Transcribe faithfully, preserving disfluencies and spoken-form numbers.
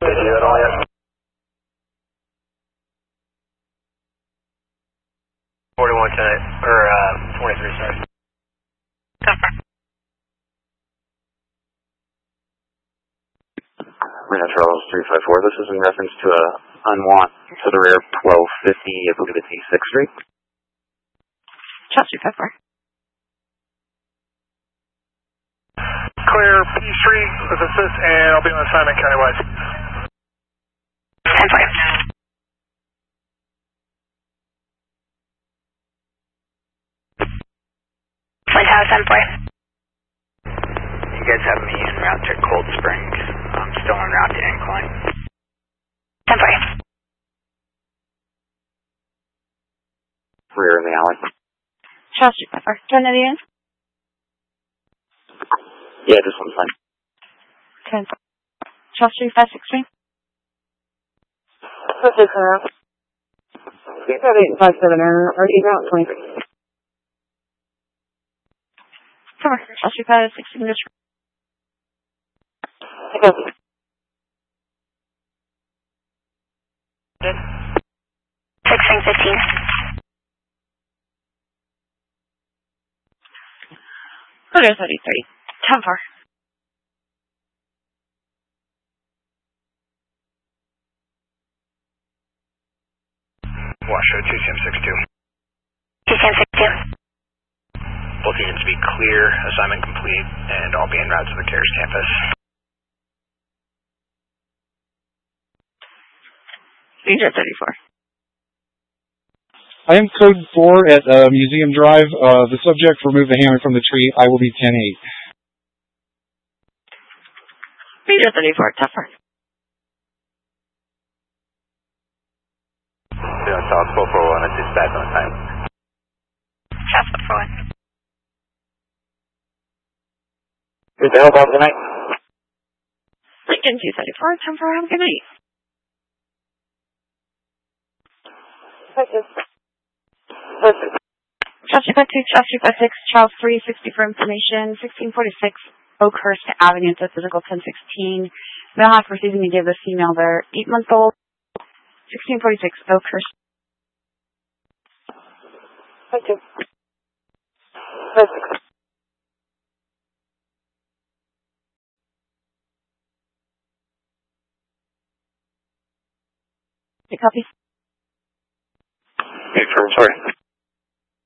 Did you at all yet? forty-one tonight, or uh, twenty-three, sorry. Reno Charles three five four, this is in reference to a unwant to the rear of twelve fifty, I believe it's East sixth Street. Charles three five four. Clear P Street with assist, and I'll be on assignment countywide. ten four. Twin Tower ten four. You guys have me en route to Cold Springs. I'm still en route to Incline. ten four. Rear in the alley. Charles three five four. Turn that in. Yeah, this one's fine. ten four. Charles three five six three. What's this around? You've got eight five seven error, or eight route twenty-three. Come on, Charles three five six three. Sixteen fifteen. Order thirty-three. Ten four. Washoe two C M six two. two C M six two. Both units be clear, assignment complete, and I'll be en route to the CARES campus. Ranger thirty-four. I am code four at uh, Museum Drive. Uh, the subject removed the hammer from the tree. I will be ten eight. Ranger thirty-four. Tougher. Yeah, South four four one, it's dispatch on time. South four four one. Who's the hell about tonight? Lincoln two thirty-four. Ten four. Have a good night. Thank you. Charles three five two, Charles three five six, Charles three sixty for information, sixteen forty-six Oakhurst Avenue, to physical ten sixteen. Mailhouse receiving the give this female their eight month old, sixteen forty-six Oakhurst. Thank you. Copy. Hey, sorry.